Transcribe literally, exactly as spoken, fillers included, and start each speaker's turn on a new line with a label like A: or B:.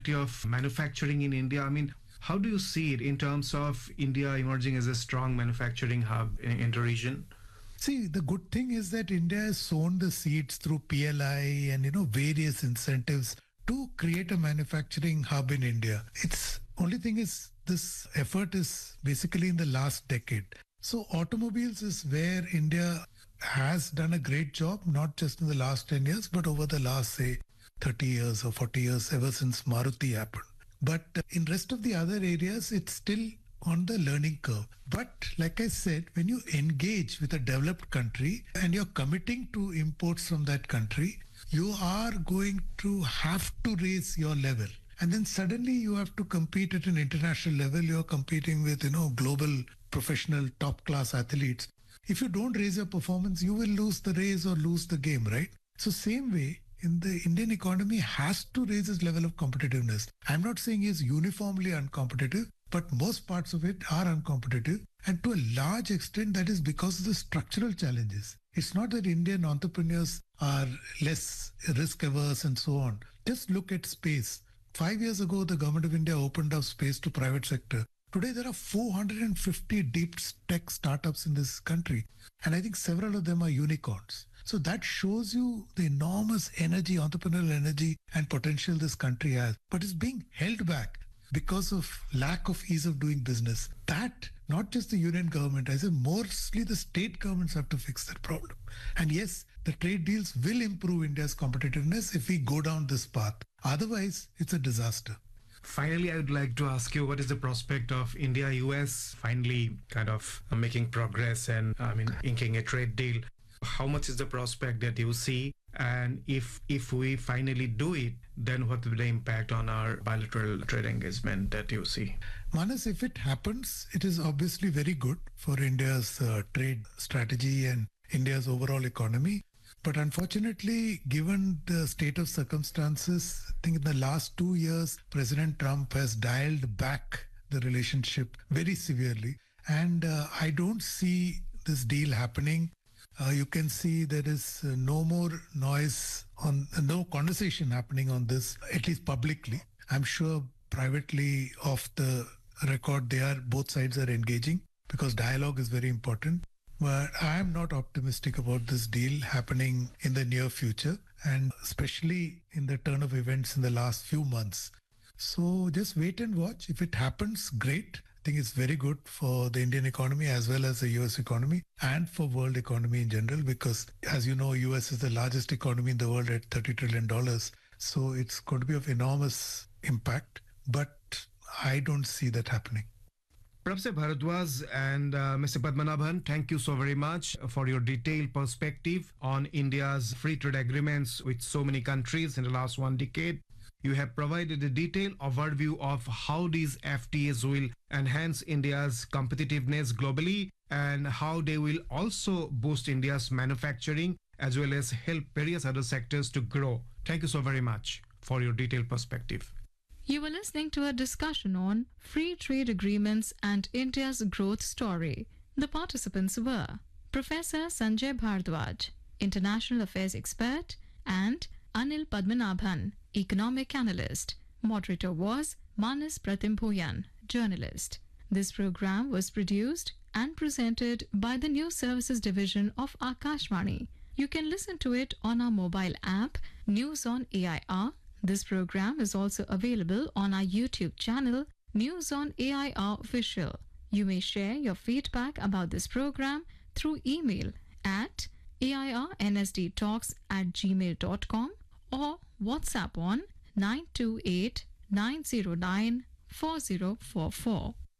A: of manufacturing in India? I mean, how do you see it in terms of India emerging as a strong manufacturing hub in, in the region?
B: See, the good thing is that India has sown the seeds through P L I and, you know, various incentives to create a manufacturing hub in India. It's only thing is this effort is basically in the last decade. So automobiles is where India has done a great job, not just in the last ten years, but over the last, say, thirty years or forty years, ever since Maruti happened. But in rest of the other areas, it's still on the learning curve. But like I said, when you engage with a developed country and you're committing to imports from that country, you are going to have to raise your level. And then suddenly you have to compete at an international level. You're competing with, you know, global professional top class athletes. If you don't raise your performance, you will lose the race or lose the game, right? So same way, in the Indian economy has to raise its level of competitiveness. I'm not saying it's uniformly uncompetitive, but most parts of it are uncompetitive. And to a large extent, that is because of the structural challenges. It's not that Indian entrepreneurs are less risk averse and so on. Just look at space. Five years ago, the government of India opened up space to private sector. Today, there are four hundred fifty deep tech startups in this country. And I think several of them are unicorns. So that shows you the enormous energy, entrepreneurial energy and potential this country has. But it's being held back because of lack of ease of doing business. That, not just the union government, I say mostly the state governments have to fix that problem. And yes, the trade deals will improve India's competitiveness if we go down this path. Otherwise, it's a disaster.
A: Finally, I would like to ask you, what is the prospect of India-U S finally kind of making progress and, I mean, inking a trade deal? How much is the prospect that you see? And if if we finally do it, then what will be the impact on our bilateral trade engagement that you see?
B: Manas, if it happens, it is obviously very good for India's uh, trade strategy and India's overall economy. But unfortunately, given the state of circumstances, I think in the last two years, President Trump has dialed back the relationship very severely. And uh, I don't see this deal happening. Uh, you can see there is uh, no more noise on, uh, no conversation happening on this, at least publicly. I'm sure privately off the record, they are, both sides are engaging because dialogue is very important. But I'm not optimistic about this deal happening in the near future, and especially in the turn of events in the last few months. So just wait and watch. If it happens, great. I think it's very good for the Indian economy as well as the U S economy and for world economy in general, because as you know, U S is the largest economy in the world at thirty trillion dollars. So it's going to be of enormous impact, but I don't see that happening.
A: Professor Bharadwaj and uh, Mister Padmanabhan, thank you so very much for your detailed perspective on India's free trade agreements with so many countries in the last one decade. You have provided a detailed overview of how these F T As will enhance India's competitiveness globally and how they will also boost India's manufacturing as well as help various other sectors to grow. Thank you so very much for your detailed perspective.
C: You were listening to a discussion on free trade agreements and India's growth story. The participants were Professor Sanjay Bharadwaj, International Affairs Expert, and Anil Padmanabhan, Economic Analyst. Moderator was Manas Pratimbhoyan, Journalist. This program was produced and presented by the News Services Division of Akashvani. You can listen to it on our mobile app, News on A I R. This program is also available on our YouTube channel, News on A I R Official. You may share your feedback about this program through email at airnsdtalks at gmail dot com or WhatsApp on nine two eight, nine zero nine, four zero four four.